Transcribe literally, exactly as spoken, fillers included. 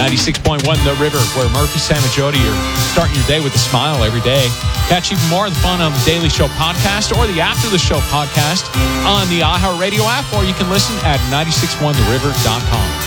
ninety-six point one The River, where Murphy, Sam, and Jody are starting your day with a smile every day. Catch even more of the fun on the Daily Show podcast or the After the Show podcast on the iHeartRadio app, or you can listen at nine six one the river dot com.